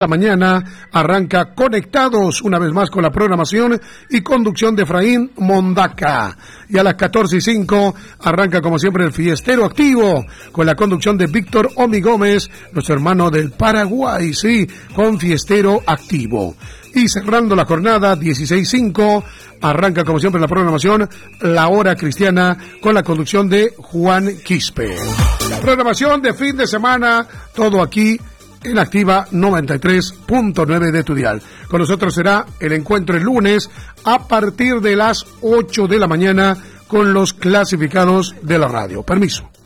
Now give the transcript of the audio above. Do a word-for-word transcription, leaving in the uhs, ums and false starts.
La mañana arranca Conectados una vez más con la programación y conducción de Efraín Mondaca. Y a las catorce y cinco arranca como siempre el Fiestero Activo con la conducción de Víctor Omi Gómez, nuestro hermano del Paraguay, sí, con Fiestero Activo. Y cerrando la jornada, dieciséis cinco, arranca como siempre la programación La Hora Cristiana con la conducción de Juan Quispe. La programación de fin de semana, todo aquí en Activa noventa y tres punto nueve de tu dial. Con nosotros será el encuentro el lunes a partir de las ocho de la mañana con los clasificados de la radio. Permiso.